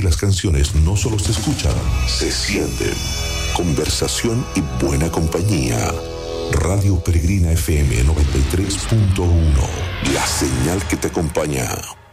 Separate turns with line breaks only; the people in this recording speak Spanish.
las canciones no solo se escuchan, se sienten. Conversación y buena compañía. Radio Peregrina FM 93.1. La señal que te acompaña.